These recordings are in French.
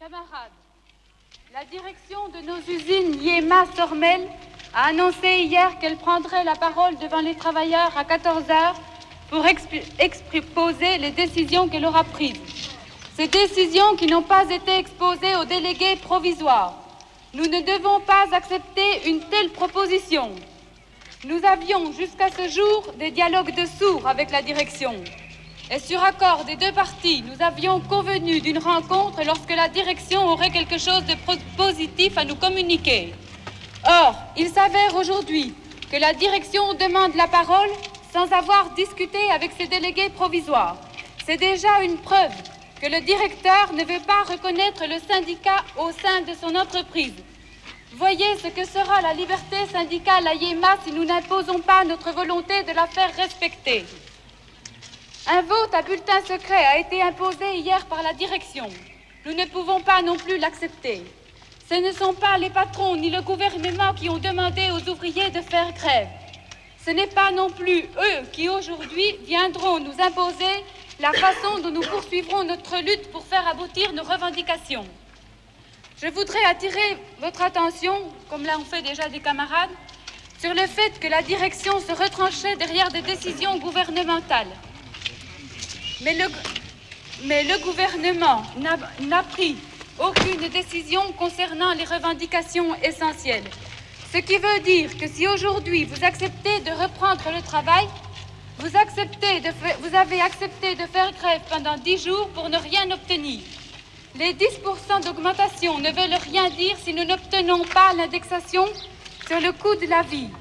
Camarades, la direction de nos usines Yema-Sormel a annoncé hier qu'elle prendrait la parole devant les travailleurs à 14 h pour exposer les décisions qu'elle aura prises. Ces décisions qui n'ont pas été exposées aux délégués provisoires. Nous ne devons pas accepter une telle proposition. Nous avions jusqu'à ce jour des dialogues de sourds avec la direction. Et sur accord des deux parties, nous avions convenu d'une rencontre lorsque la direction aurait quelque chose de positif à nous communiquer. Or, il s'avère aujourd'hui que la direction demande la parole sans avoir discuté avec ses délégués provisoires. C'est déjà une preuve que le directeur ne veut pas reconnaître le syndicat au sein de son entreprise. Voyez ce que sera la liberté syndicale à Yema si nous n'imposons pas notre volonté de la faire respecter. Un vote à bulletin secret a été imposé hier par la direction. Nous ne pouvons pas non plus l'accepter. Ce ne sont pas les patrons ni le gouvernement qui ont demandé aux ouvriers de faire grève. Ce n'est pas non plus eux qui aujourd'hui viendront nous imposer la façon dont nous poursuivrons notre lutte pour faire aboutir nos revendications. Je voudrais attirer votre attention, comme l'ont fait déjà des camarades, sur le fait que la direction se retranchait derrière des décisions gouvernementales. Mais le gouvernement n'a pris aucune décision concernant les revendications essentielles. Ce qui veut dire que si aujourd'hui vous acceptez de reprendre le travail, vous avez accepté de faire grève pendant 10 jours pour ne rien obtenir. Les 10% d'augmentation ne veulent rien dire si nous n'obtenons pas l'indexation sur le coût de la vie.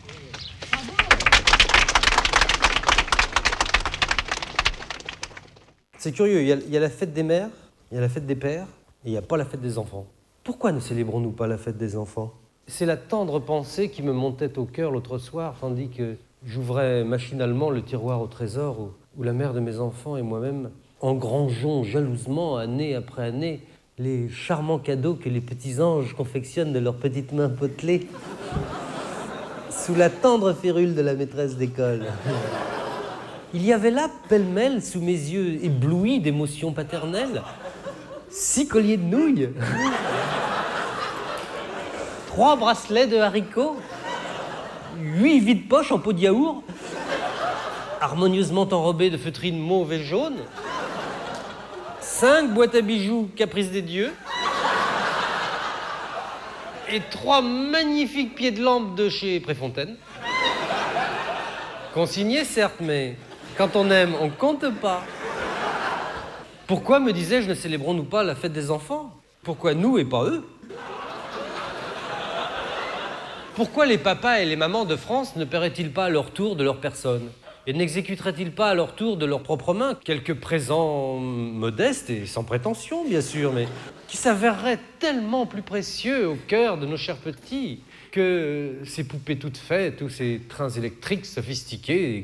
C'est curieux, il y a la fête des mères, il y a la fête des pères, et il n'y a pas la fête des enfants. Pourquoi ne célébrons-nous pas la fête des enfants? C'est la tendre pensée qui me montait au cœur l'autre soir, tandis que j'ouvrais machinalement le tiroir au trésor où la mère de mes enfants et moi-même engrangeons jalousement, année après année, les charmants cadeaux que les petits anges confectionnent de leurs petites mains potelées sous la tendre férule de la maîtresse d'école. Il y avait là, pêle-mêle, sous mes yeux éblouis d'émotions paternelles, 6 colliers de nouilles, 3 bracelets de haricots, 8 vides-poches en pot de yaourt, harmonieusement enrobés de feutrines mauve et jaune, 5 boîtes à bijoux Caprice des dieux et 3 magnifiques pieds de lampe de chez Préfontaine. Consignés, certes, mais quand on aime, on compte pas. Pourquoi, me disais-je, ne célébrons-nous pas la fête des enfants? Pourquoi nous et pas eux? Pourquoi les papas et les mamans de France ne paieraient-ils pas à leur tour de leur personne? Et n'exécuteraient-ils pas à leur tour de leurs propres mains quelques présents modestes et sans prétention, bien sûr, mais qui s'avéreraient tellement plus précieux au cœur de nos chers petits que ces poupées toutes faites ou ces trains électriques sophistiqués